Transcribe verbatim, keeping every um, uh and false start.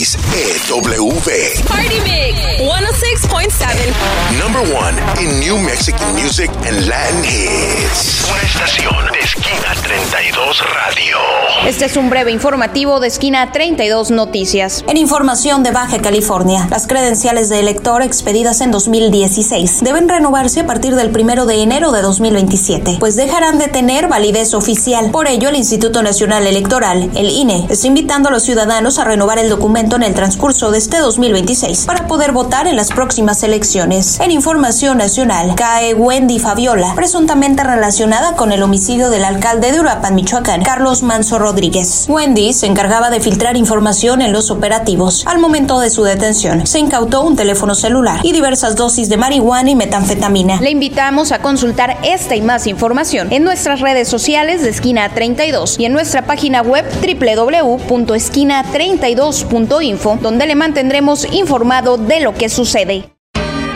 E W Party Mix one oh six point seven. Number one in New Mexican music and Latin hits. Una estación de Esquina treinta y dos Radio. Este es un breve informativo de Esquina treinta y dos Noticias. En información de Baja California, las credenciales de elector expedidas en dos mil dieciséis deben renovarse a partir del primero de enero de dos mil veintisiete, pues dejarán de tener validez oficial. Por ello, el Instituto Nacional Electoral, el I N E, está invitando a los ciudadanos a renovar el documento en el transcurso de este dos mil veintiséis para poder votar en las próximas elecciones. En información nacional, cae Wendy Fabiola, presuntamente relacionada con el homicidio del alcalde de Uruapan, Michoacán, Carlos Manso Rodríguez. Wendy se encargaba de filtrar información en los operativos. Al momento de su detención, se incautó un teléfono celular y diversas dosis de marihuana y metanfetamina. Le invitamos a consultar esta y más información en nuestras redes sociales de Esquina treinta y dos y en nuestra página web doble u doble u doble u punto esquina treinta y dos punto info, donde le mantendremos informado de lo que sucede.